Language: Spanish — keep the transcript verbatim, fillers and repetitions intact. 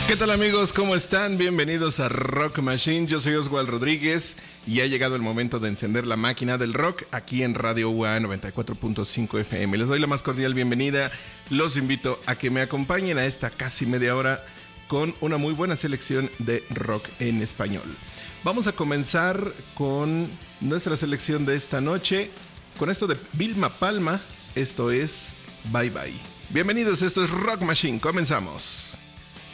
¿Qué tal amigos? ¿Cómo están? Bienvenidos a Rock Machine. Yo soy Oswald Rodríguez y ha llegado el momento de encender la máquina del rock aquí en Radio U A noventa y cuatro punto cinco F M. Les doy la más cordial bienvenida. Los invito a que me acompañen a esta casi media hora con una muy buena selección de rock en español. Vamos a comenzar con nuestra selección de esta noche, con esto de Vilma Palma. Esto es Bye Bye. Bienvenidos, esto es Rock Machine. Comenzamos.